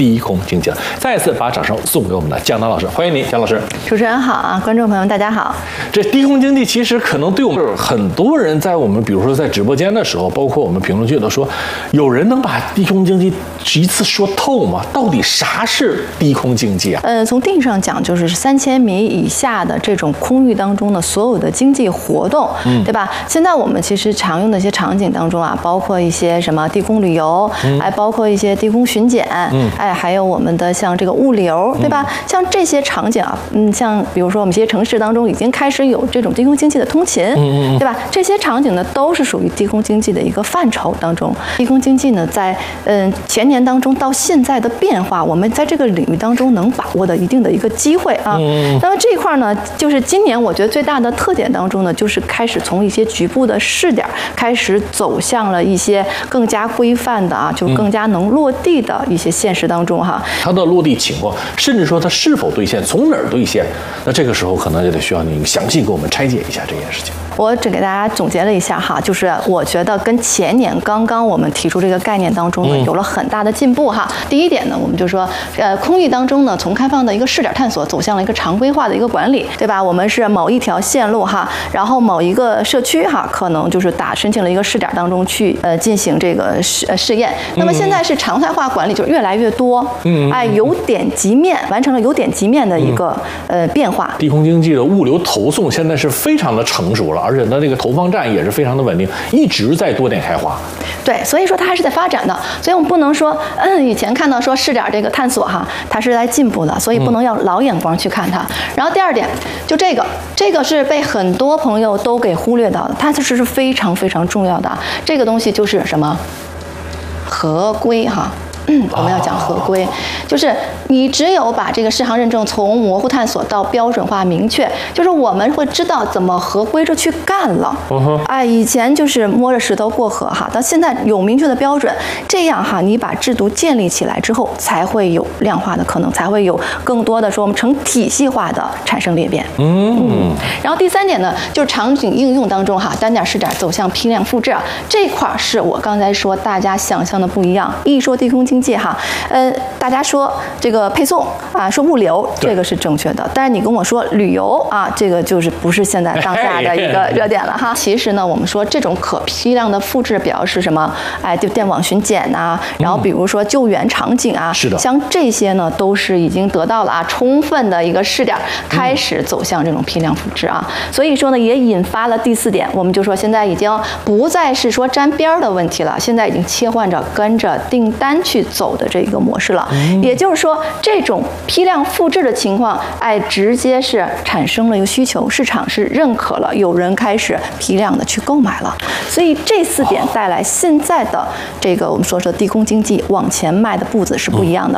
低空经济了。再次把掌声送给我们的姜涛老师，欢迎您，姜老师。 主持人好啊，观众朋友们大家好。 这低空经济其实可能对我们很多人，在我们比如说在直播间的时候，包括我们评论区都说，有人能把低空经济一次说透吗？到底啥是低空经济啊？ 从定义上讲，就是3000米以下的这种空域当中的所有的经济活动，对吧？现在我们其实常用的一些场景当中啊，包括一些什么低空旅游，包括一些低空巡检，还有我们的像这个物流，对吧？像这些场景啊，像比如说我们一些城市当中已经开始有这种低空经济的通勤，对吧？这些场景呢都是属于低空经济的一个范畴当中。低空经济呢，在前年当中到现在的变化，我们在这个领域当中能把握的一定的一个机会啊。那么这一块呢，就是今年我觉得最大的特点当中呢，就是开始从一些局部的试点开始走向了一些更加规范的啊，就更加能落地的一些现实当中哈。 它的落地情况，甚至说它是否兑现，从哪儿兑现，那这个时候可能也得需要您详细给我们拆解一下这件事情。 我只给大家总结了一下哈，就是我觉得跟前年刚刚我们提出这个概念当中呢，有了很大的进步哈。第一点呢，我们就说，空域当中呢，从开放的一个试点探索走向了一个常规化的一个管理，对吧？我们是某一条线路哈，然后某一个社区哈，可能就是申请了一个试点当中去进行这个试验。那么现在是常态化管理，就越来越多，由点及面，完成了由点及面的一个变化。 低空经济的物流投送现在是非常的成熟了，而且它这个投放站也是非常的稳定，一直在多点开花。 对，所以说它还是在发展的，所以我们不能说，以前看到说试点这个探索哈，它是在进步的，所以不能要老眼光去看它。然后第二点，就这个是被很多朋友都给忽略到的，它是非常非常重要的。这个东西就是什么？合规哈。我们要讲合规，就是你只有把这个适航认证从模糊探索到标准化明确，就是我们会知道怎么合规着去干了。以前就是摸着石头过河哈，到现在有明确的标准，这样哈，你把制度建立起来之后，才会有量化的可能，才会有更多的说我们成体系化的产生裂变。然后第三点呢，就是场景应用当中哈，单点试点走向批量复制啊，这块是我刚才说大家想象的不一样。一说低空经济哈，大家说这个配送啊，说物流，这个是正确的。但是你跟我说旅游啊，这个就是不是现在当下的一个热点了哈。其实呢，我们说这种可批量的复制表示什么？就电网巡检呐，然后比如说救援场景啊， 是的， 像这些呢，都是已经得到了充分的一个试点，开始走向这种批量复制啊。所以说呢，也引发了第4点，我们就说现在已经不再是说沾边的问题了，现在已经切换着跟着订单去走的这个模式了。也就是说，这种批量复制的情况，直接是产生了一个需求，市场是认可了，有人开始批量的去购买了。所以这4点带来现在的这个我们说低空经济往前迈的步子是不一样的。